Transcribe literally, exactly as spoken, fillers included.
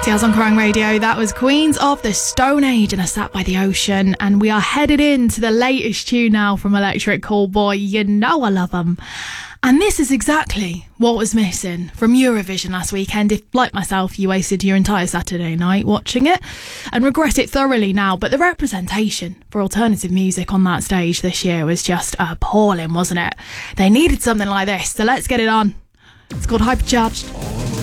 Jazz on Kerrang Radio. That was Queens of the Stone Age and a Sat by the Ocean. And we are headed into the latest tune now from Electric Callboy. You know I love them. And this is exactly what was missing from Eurovision last weekend. If, like myself, you wasted your entire Saturday night watching it and regret it thoroughly now. But the representation for alternative music on that stage this year was just appalling, wasn't it? They needed something like this, so let's get it on. It's called Hypercharged.